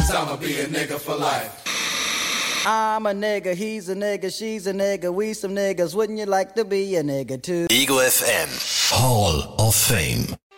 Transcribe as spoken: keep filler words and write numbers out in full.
cause I'ma be a nigga for life. I'm a nigga, he's a nigga, she's a nigga, we some niggas, wouldn't you like to be a nigga too? Ego F M Hall of Fame.